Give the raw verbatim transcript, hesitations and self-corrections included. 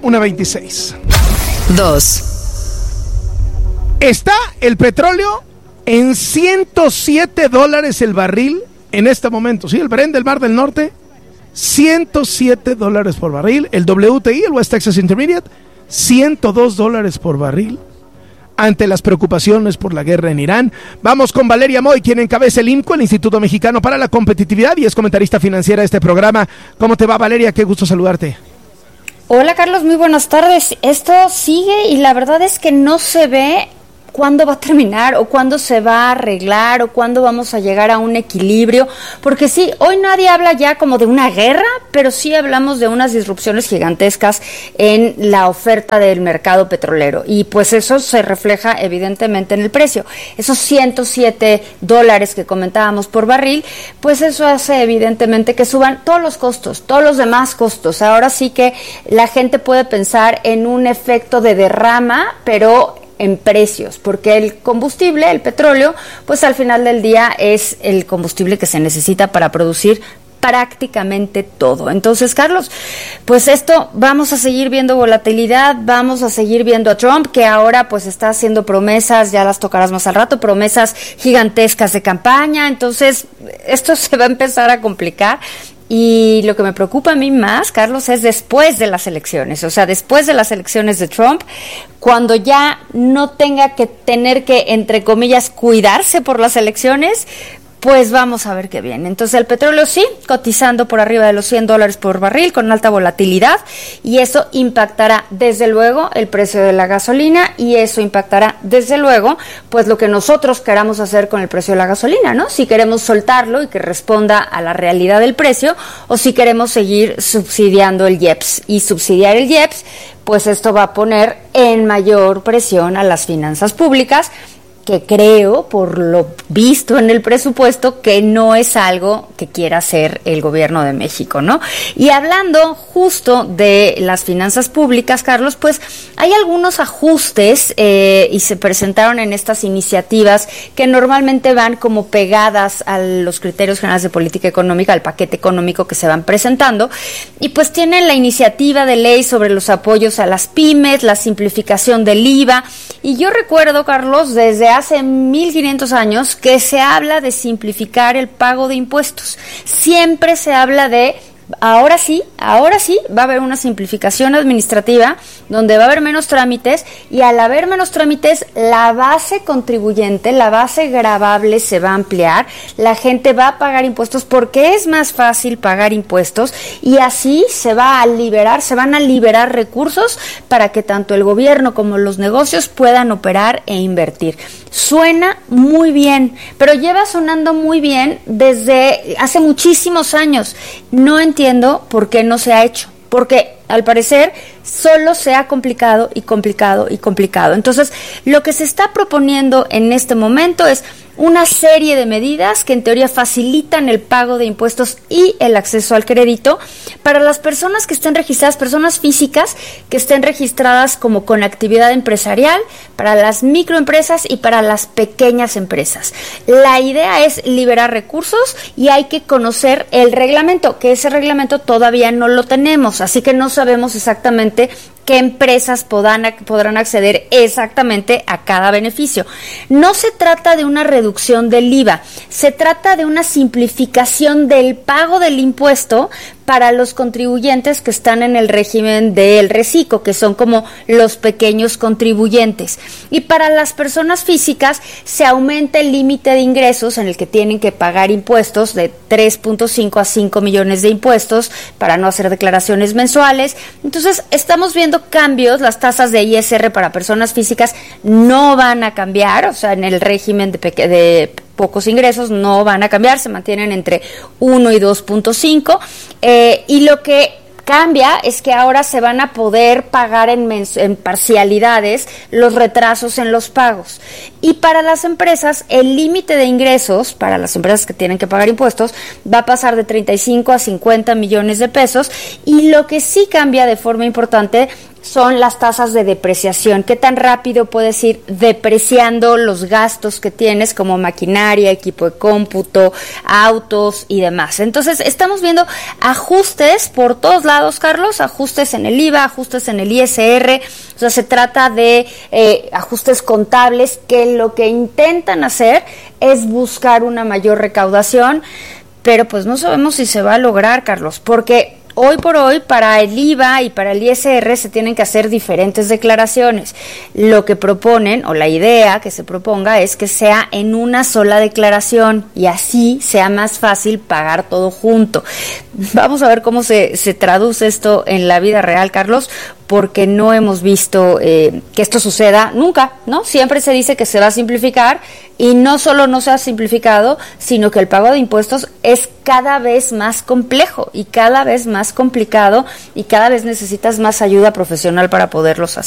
una veintiséis. Dos. Está el petróleo en ciento siete dólares el barril en este momento. Sí, el Brent del Mar del Norte, ciento siete dólares por barril. El W T I, el West Texas Intermediate, ciento dos dólares por barril. Ante las preocupaciones por la guerra en Irán, vamos con Valeria Moy, quien encabeza el I M C O, el Instituto Mexicano para la Competitividad, y es comentarista financiera de este programa. ¿Cómo te va, Valeria? Qué gusto saludarte. Hola, Carlos, muy buenas tardes. Esto sigue y la verdad es que no se ve cuándo va a terminar o cuándo se va a arreglar o cuándo vamos a llegar a un equilibrio, porque sí, hoy nadie habla ya como de una guerra, pero sí hablamos de unas disrupciones gigantescas en la oferta del mercado petrolero, y pues eso se refleja evidentemente en el precio. Esos ciento siete dólares que comentábamos por barril, pues eso hace evidentemente que suban todos los costos, todos los demás costos. Ahora sí que la gente puede pensar en un efecto de derrama, pero en precios, porque el combustible, el petróleo, pues al final del día es el combustible que se necesita para producir prácticamente todo. Entonces, Carlos, pues esto, vamos a seguir viendo volatilidad, vamos a seguir viendo a Trump, que ahora pues está haciendo promesas, ya las tocarás más al rato, promesas gigantescas de campaña. Entonces, esto se va a empezar a complicar. Y lo que me preocupa a mí más, Carlos, es después de las elecciones, o sea, después de las elecciones de Trump, cuando ya no tenga que tener que, entre comillas, cuidarse por las elecciones, pues vamos a ver qué viene. Entonces el petróleo sí, cotizando por arriba de los cien dólares por barril, con alta volatilidad, y eso impactará desde luego el precio de la gasolina, y eso impactará desde luego pues lo que nosotros queramos hacer con el precio de la gasolina, ¿no? Si queremos soltarlo y que responda a la realidad del precio, o si queremos seguir subsidiando el I E P S. Y subsidiar el I E P S, pues esto va a poner en mayor presión a las finanzas públicas, que creo, por lo visto en el presupuesto, que no es algo que quiera hacer el gobierno de México, ¿no? Y hablando justo de las finanzas públicas, Carlos, pues hay algunos ajustes eh, y se presentaron en estas iniciativas que normalmente van como pegadas a los criterios generales de política económica, al paquete económico que se van presentando, y pues tienen la iniciativa de ley sobre los apoyos a las pymes, la simplificación del I V A, y yo recuerdo, Carlos, desde hace mil quinientos años que se habla de simplificar el pago de impuestos. Siempre se habla de, ahora sí, ahora sí va a haber una simplificación administrativa donde va a haber menos trámites, y al haber menos trámites la base contribuyente, la base gravable se va a ampliar, la gente va a pagar impuestos porque es más fácil pagar impuestos, y así se va a liberar, se van a liberar recursos para que tanto el gobierno como los negocios puedan operar e invertir. Suena muy bien, pero lleva sonando muy bien desde hace muchísimos años. No entiendo por qué no se ha hecho, porque al parecer solo se ha complicado y complicado y complicado. Entonces, lo que se está proponiendo en este momento es una serie de medidas que en teoría facilitan el pago de impuestos y el acceso al crédito para las personas que estén registradas, personas físicas que estén registradas como con actividad empresarial, para las microempresas y para las pequeñas empresas. La idea es liberar recursos, y hay que conocer el reglamento, que ese reglamento todavía no lo tenemos, así que no sabemos exactamente qué empresas podrán, podrán acceder exactamente a cada beneficio. No se trata de una reducción del I V A, se trata de una simplificación del pago del impuesto para los contribuyentes que están en el régimen del reciclo, que son como los pequeños contribuyentes. Y para las personas físicas se aumenta el límite de ingresos en el que tienen que pagar impuestos de tres punto cinco a cinco millones de impuestos para no hacer declaraciones mensuales. Entonces, estamos viendo cambios. Las tasas de I S R para personas físicas no van a cambiar, o sea, en el régimen de, peque- de pocos ingresos no van a cambiar, se mantienen entre uno y dos punto cinco, eh, y lo que cambia es que ahora se van a poder pagar en, mens- en parcialidades los retrasos en los pagos. Y para las empresas, el límite de ingresos, para las empresas que tienen que pagar impuestos, va a pasar de treinta y cinco a cincuenta millones de pesos. Y lo que sí cambia de forma importante son las tasas de depreciación. ¿Qué tan rápido puedes ir depreciando los gastos que tienes como maquinaria, equipo de cómputo, autos y demás? Entonces, estamos viendo ajustes por todos lados, Carlos, ajustes en el I V A, ajustes en el I S R, o sea, se trata de eh, ajustes contables que lo que intentan hacer es buscar una mayor recaudación, pero pues no sabemos si se va a lograr, Carlos, porque hoy por hoy, para el I V A y para el I S R se tienen que hacer diferentes declaraciones. Lo que proponen, o la idea que se proponga, es que sea en una sola declaración y así sea más fácil pagar todo junto. Vamos a ver cómo se, se traduce esto en la vida real, Carlos, porque no hemos visto eh, que esto suceda nunca, ¿no? Siempre se dice que se va a simplificar y no solo no se ha simplificado, sino que el pago de impuestos es cada vez más complejo y cada vez más complicado y cada vez necesitas más ayuda profesional para poderlos hacer.